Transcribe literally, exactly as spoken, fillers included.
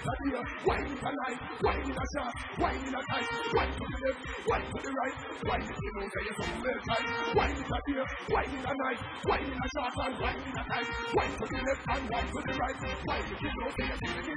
a day, wine it a night, wine in a shot, wine in a tight, wine to the left, wine to the right, wine it you know say you're something well tight, wine it a day, wine in a night, wine in a shot and wine in a tight, wine to the left and wine to the right, wine it you know say you're something